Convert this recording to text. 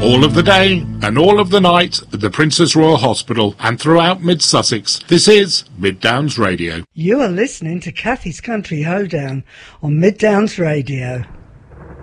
All of the day and all of the night at the Princess Royal Hospital and throughout Mid-Sussex, this is Mid Downs Radio. You are listening to Kathy's Country Hoedown on Mid Downs Radio.